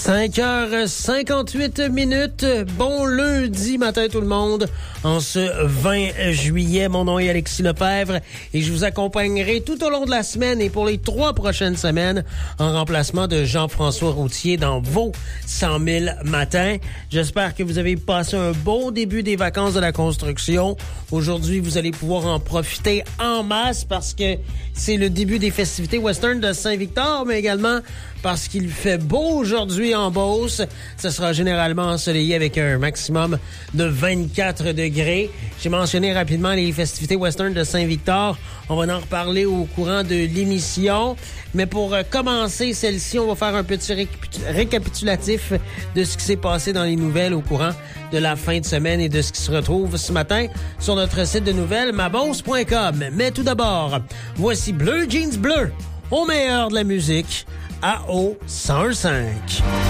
5h58. Bon lundi matin tout le monde. En ce 20 juillet, mon nom est Alexis Lefebvre et je vous accompagnerai tout au long de la semaine et pour les 3 prochaines semaines en remplacement de Jean-François Routier dans vos 100 000 matins. J'espère que vous avez passé un bon début des vacances de la construction. Aujourd'hui, vous allez pouvoir en profiter en masse parce que c'est le début des festivités western de Saint-Victor, mais également parce qu'il fait beau aujourd'hui en Beauce. Ce sera généralement ensoleillé avec un maximum de 24 degrés. J'ai mentionné rapidement les festivités western de Saint-Victor. On va en reparler au courant de l'émission. Mais pour commencer celle-ci, on va faire un petit récapitulatif de ce qui s'est passé dans les nouvelles au courant de la fin de semaine et de ce qui se retrouve ce matin sur notre site de nouvelles, mabosse.com. Mais tout d'abord, voici Bleu Jeans Bleu, au meilleur de la musique, AO 101.5.